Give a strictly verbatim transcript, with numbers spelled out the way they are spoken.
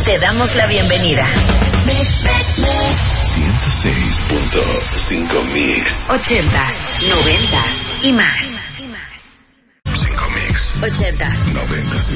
te damos la bienvenida. ciento seis punto cinco Mix. Ochentas, noventas y más. cinco Mix. Ochentas. Noventas.